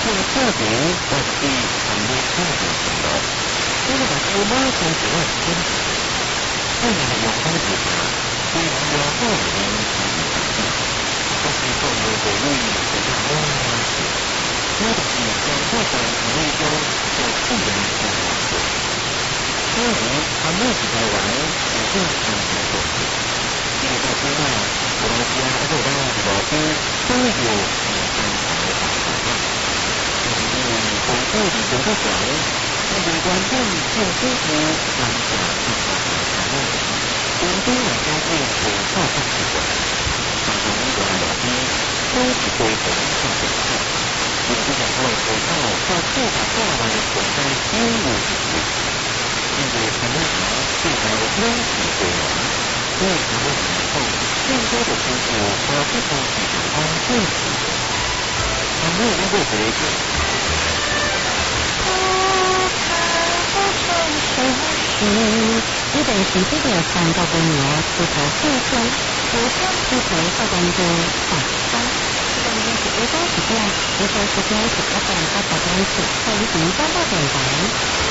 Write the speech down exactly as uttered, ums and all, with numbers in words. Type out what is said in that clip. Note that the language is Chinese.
特别我是还没看到什么，这个是马上就要分析，这个的阳光底下，对于要好的人才能发现，这是做有的路是要弯弯去，那个是讲话的内容就自然就好说，所以他们是台湾是正常的东西，这个之外，我们家这个老师都有很正常的方法。从这里的不管，那个观众就支持当下一场的讨论，从中来发现可靠上的管，常常遇到老师都只对同上的看，也不想为可靠或错把过来的存在丢入自己，因为他们想对来拥挤对来，所以他们以后更多的通过把不同的地方对齐，他没有因为这一点。日本新系列三到五年出头后生，五天出头到关注大三。这个是欧洲时间，欧洲时间十八点到八点起，欢迎大家点赞。